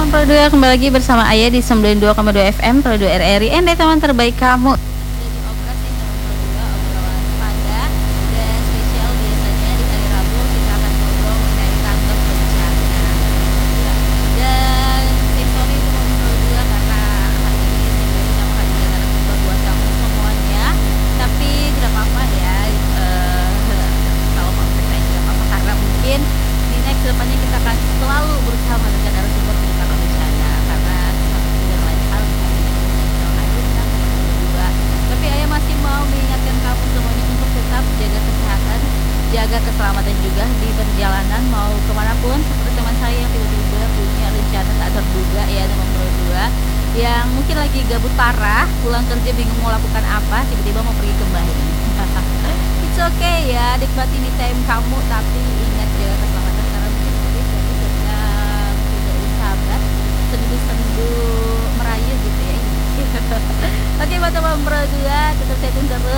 teman Pro 2, kembali lagi bersama Ayah di 92,2 FM Pro 2 RRI. Anda teman terbaik kamu. Jadi operasi teman Pro 2, obrolan pada dan spesial biasanya di hari Rabu kita akan ngobrol mengenai tanggap bencana. Dan sorry teman Pro 2 karena hari ini saya tidak bisa menghadirkan narasumber buat kamu semuanya. Tapi tidak apa-apa ya, kalau mau ceritain tidak apa-apa karena mungkin di next depannya kita akan selalu berusaha menghadirkan narasumber tentang bencana karena satu dan lain hal bisa menghadirkan berdua. Tapi Ayah masih mau mengingatkan kamu semuanya untuk tetap jaga kesehatan, jaga keselamatan juga di perjalanan mau kemanapun. Seperti teman saya yang tiba-tiba punya rencana tak terduga ya nomor 2 yang mungkin lagi gabut parah, pulang kerja bingung mau lakukan apa, tiba-tiba mau pergi ke Bali. It's okay ya, nikmati me time kamu, tapi ingat jaga keselamatan karena mungkin seperti itu sedang tidak bersahabat, sendu-sendu merayu gitu ya. Oke buat teman Pro 2, tetap stay tune terus